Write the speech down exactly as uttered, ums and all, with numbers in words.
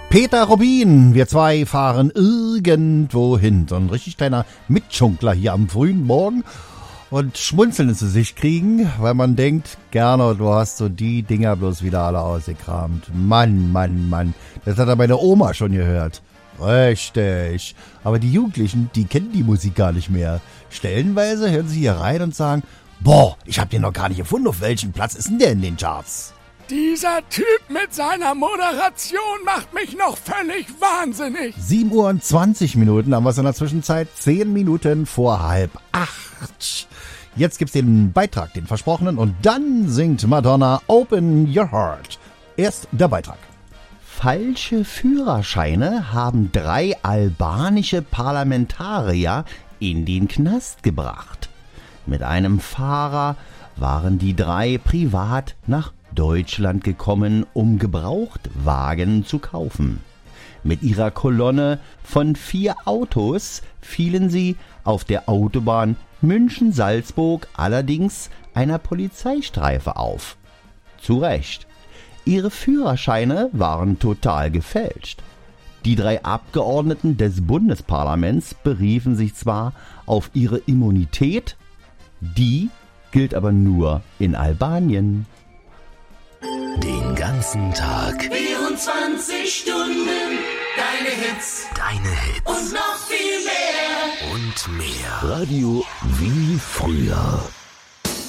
Peter Rubin, wir zwei fahren irgendwo hin. So ein richtig kleiner Mitschunkler hier am frühen Morgen und schmunzeln ins Gesicht kriegen, weil man denkt, Gernot, du hast so die Dinger bloß wieder alle ausgekramt. Mann, Mann, Mann, das hat er meine Oma schon gehört. Richtig. Aber die Jugendlichen, die kennen die Musik gar nicht mehr. Stellenweise hören sie hier rein und sagen, boah, ich hab den noch gar nicht gefunden, auf welchem Platz ist denn der in den Charts? Dieser Typ mit seiner Moderation macht mich noch völlig wahnsinnig. sieben Uhr und zwanzig Minuten, haben wir es in der Zwischenzeit, zehn Minuten vor halb acht. Jetzt gibt's den Beitrag, den versprochenen, und dann singt Madonna Open Your Heart. Erst der Beitrag. Falsche Führerscheine haben drei albanische Parlamentarier in den Knast gebracht. Mit einem Fahrer waren die drei privat nach Deutschland gekommen, um Gebrauchtwagen zu kaufen. Mit ihrer Kolonne von vier Autos fielen sie auf der Autobahn München-Salzburg allerdings einer Polizeistreife auf. Zu Recht. Ihre Führerscheine waren total gefälscht. Die drei Abgeordneten des Bundesparlaments beriefen sich zwar auf ihre Immunität, die gilt aber nur in Albanien. Den ganzen Tag. vierundzwanzig Stunden. Deine Hits. Deine Hits. Und noch viel mehr. Und mehr. Radio wie früher.